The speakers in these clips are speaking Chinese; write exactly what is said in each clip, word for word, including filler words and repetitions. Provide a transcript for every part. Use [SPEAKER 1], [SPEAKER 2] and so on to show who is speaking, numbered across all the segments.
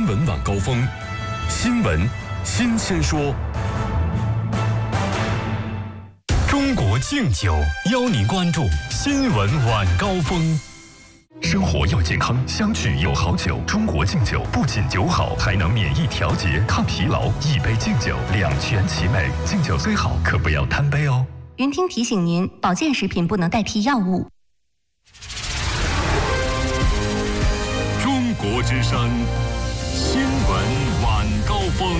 [SPEAKER 1] 闻晚高峰，新闻新鲜说。中国敬酒邀您关注新闻晚高峰。生活要健康，相聚有好酒。中国敬酒不仅酒好，还能免疫调节、抗疲劳。一杯敬酒，两全其美。敬酒虽好，可不要贪杯哦。
[SPEAKER 2] 云听提醒您，保健食品不能代替药物。
[SPEAKER 1] 中国之声，新闻晚高峰。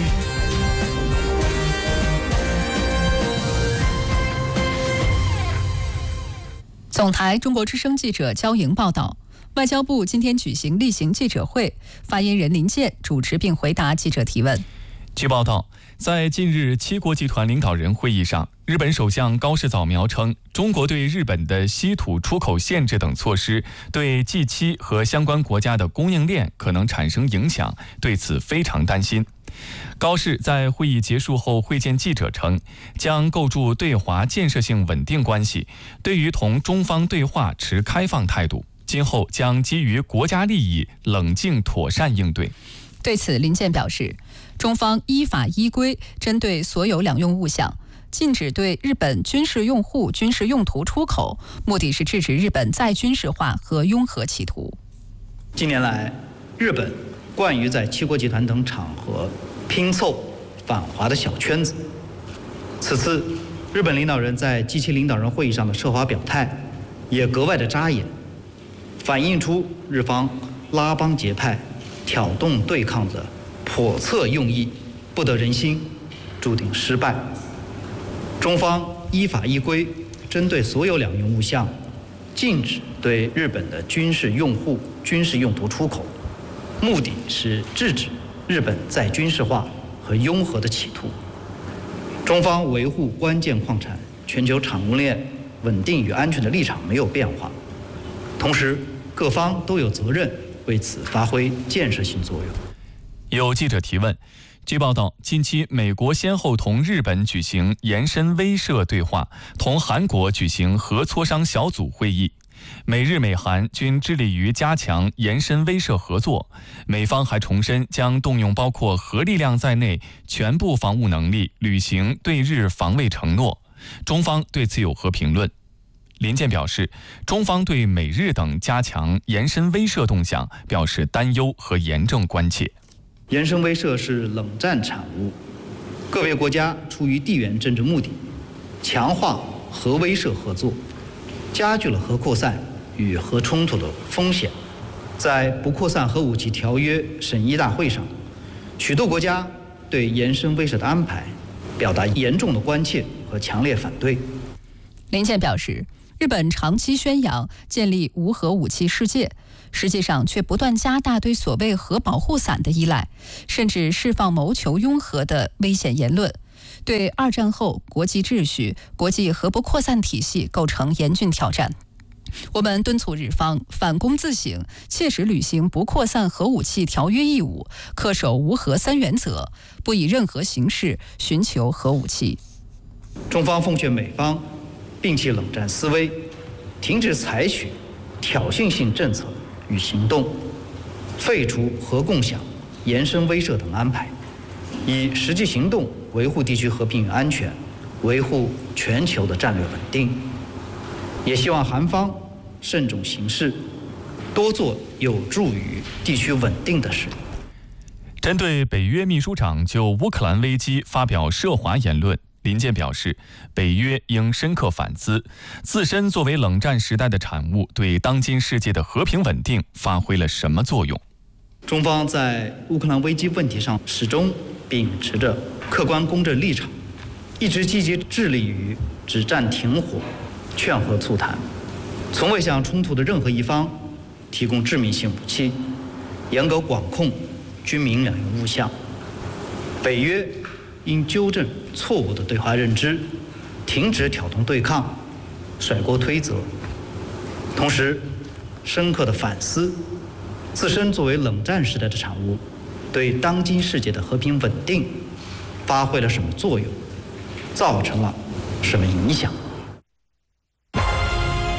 [SPEAKER 3] 总台中国之声记者焦莹报道，外交部今天举行例行记者会，发言人林健主持并回答记者提问。
[SPEAKER 4] 据报道，在近日七国集团领导人会议上，日本首相高市早苗称，中国对日本的稀土出口限制等措施对 G 七 和相关国家的供应链可能产生影响，对此非常担心。高市在会议结束后会见记者称，将构筑对华建设性稳定关系，对于同中方对话持开放态度，今后将基于国家利益冷静妥善应对。
[SPEAKER 3] 对此，林健表示，中方依法依规针对所有两用物项，禁止对日本军事用户、军事用途出口，目的是制止日本再军事化和拥核企图。
[SPEAKER 5] 近年来，日本惯于在七国集团等场合拼凑反华的小圈子。此次，日本领导人在 G 七 领导人会议上的涉华表态也格外的扎眼，反映出日方拉帮结派、挑动对抗的叵测用意，不得人心，注定失败。中方依法依规针对所有两用物项，禁止对日本的军事用户、军事用途出口，目的是制止日本再军事化和拥核的企图。中方维护关键矿产全球产物链稳定与安全的立场没有变化，同时各方都有责任为此发挥建设性作用。
[SPEAKER 4] 有记者提问，据报道，近期美国先后同日本举行延伸威慑对话，同韩国举行核磋商小组会议。美日美韩均致力于加强延伸威慑合作，美方还重申将动用包括核力量在内全部防务能力，履行对日防卫承诺。中方对此有何评论？林健表示，中方对美日等加强延伸威慑动向表示担忧和严正关切。
[SPEAKER 5] 延伸威慑是冷战产物，个别国家出于地缘政治目的，强化核威慑合作，加剧了核扩散与核冲突的风险。在不扩散核武器条约审议大会上，许多国家对延伸威慑的安排表达严重的关切和强烈反对。
[SPEAKER 3] 林健表示，日本长期宣扬建立无核武器世界，实际上却不断加大对所谓核保护伞的依赖，甚至释放谋求拥核的危险言论，对二战后国际秩序、国际核不扩散体系构成严峻挑战。我们敦促日方反躬自省，切实履行不扩散核武器条约义务，恪守无核三原则，不以任何形式寻求核武器。
[SPEAKER 5] 中方奉劝美方摒弃冷战思维，停止采取挑衅性政策与行动，废除核共享、延伸威慑等安排，以实际行动维护地区和平与安全，维护全球的战略稳定。也希望韩方慎重行事，多做有助于地区稳定的事。
[SPEAKER 4] 针对北约秘书长就乌克兰危机发表涉华言论，林健表示，北约应深刻反思，自身作为冷战时代的产物，对当今世界的和平稳定发挥了什么作用？
[SPEAKER 5] 中方在乌克兰危机问题上始终秉持着客观公正立场，一直积极致力于止战停火、劝和促谈，从未向冲突的任何一方提供致命性武器，严格管控军民两用物项。北约应纠正错误的对华认知，停止挑动对抗、甩锅推责，同时深刻地反思自身作为冷战时代的产物，对当今世界的和平稳定发挥了什么作用，造成了什么影响。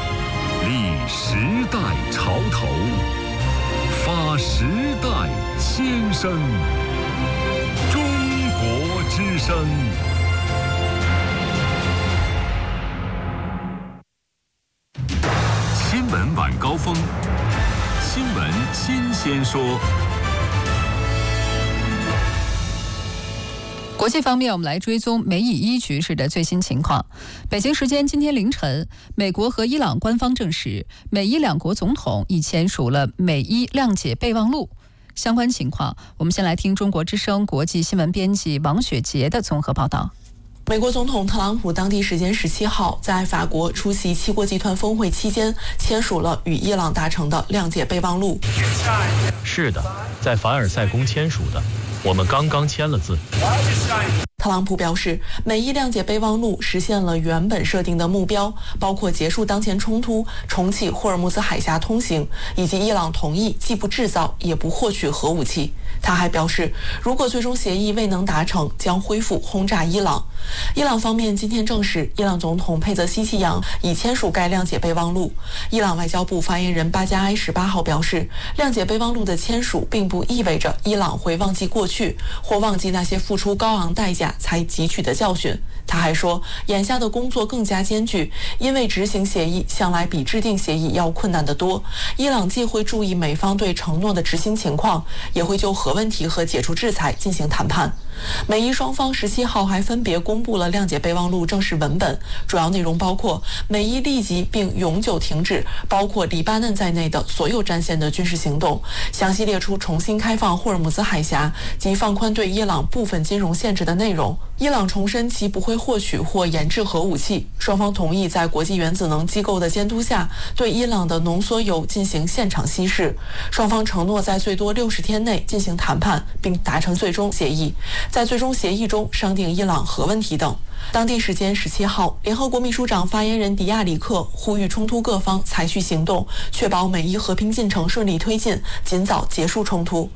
[SPEAKER 1] 立时代潮头，发时代新先生，中国之声。新闻晚高峰，新闻新鲜说。
[SPEAKER 3] 国际方面，我们来追踪美以伊局势的最新情况。北京时间今天凌晨，美国和伊朗官方证实，美伊两国总统已签署了美伊谅解备忘录。相关情况，我们先来听中国之声国际新闻编辑王雪杰的综合报道。
[SPEAKER 6] 美国总统特朗普当地时间十七号在法国出席七国集团峰会期间，签署了与伊朗达成的谅解备忘录。
[SPEAKER 7] 是的，在凡尔赛宫签署的，我们刚刚签了字。
[SPEAKER 6] 特朗普表示，美伊谅解备忘录实现了原本设定的目标，包括结束当前冲突、重启霍尔木兹海峡通行，以及伊朗同意既不制造也不获取核武器。他还表示，如果最终协议未能达成，将恢复轰炸伊朗。伊朗方面今天证实，伊朗总统佩泽希奇扬已签署该谅解备忘录。伊朗外交部发言人巴加埃十八号表示，谅解备忘录的签署并不意味着伊朗会忘记过去，或忘记那些付出高昂代价才汲取的教训。他还说，眼下的工作更加艰巨，因为执行协议向来比制定协议要困难得多。伊朗既会注意美方对承诺的执行情况，也会就核问题和解除制裁进行谈判。美伊双方十七号还分别公布了谅解备忘录正式文本，主要内容包括美伊立即并永久停止包括黎巴嫩在内的所有战线的军事行动，详细列出重新开放霍尔木兹海峡及放宽对伊朗部分金融限制的内容。伊朗重申其不会获取或研制核武器，双方同意在国际原子能机构的监督下对伊朗的浓缩铀进行现场稀释。双方承诺在最多六十天内进行谈判并达成最终协议，在最终协议中商定伊朗核问题等。当地时间十七号，联合国秘书长发言人迪亚里克呼吁冲突各方采取行动，确保美伊和平进程顺利推进，尽早结束冲突。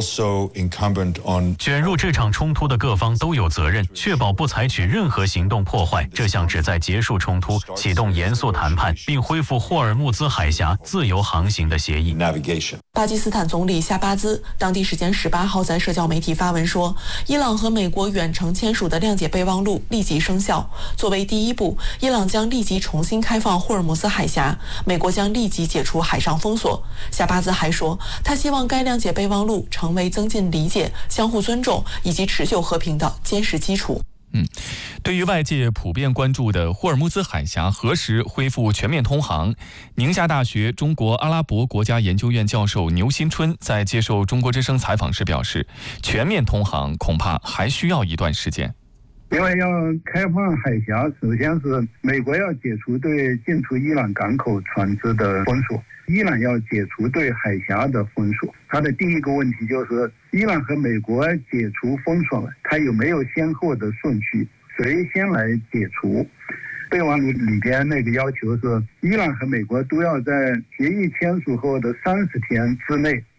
[SPEAKER 8] 卷入这场冲突的各方都有责任，确保不采取任何行动破坏这项旨在结束冲突、启动严肃谈判并恢复霍尔木兹海峡自由航行的协议。
[SPEAKER 6] 巴基斯坦总理夏巴兹当地时间十八号在社交媒体发文说，伊朗和美国远程签署的谅解备忘录立即生效。作为第一步，伊朗将立即重新开放霍尔木兹海峡，美国将立即解除海上封锁。夏巴兹还说，他希望该谅解备忘录成为增进理解、相互尊重以及持久和平的坚实基础。
[SPEAKER 4] 嗯，对于外界普遍关注的霍尔木兹海峡何时恢复全面通航，宁夏大学中国阿拉伯国家研究院教授牛新春在接受中国之声采访时表示，全面通航恐怕还需要一段时间。
[SPEAKER 9] 因为要开放海峡，首先是美国要解除对进出伊朗港口船只的封锁，伊朗要解除对海峡的封锁。它的第一个问题就是，伊朗和美国解除封锁了，它有没有先后的顺序？谁先来解除？备忘录里边那个要求是，伊朗和美国都要在协议签署后的三十天之内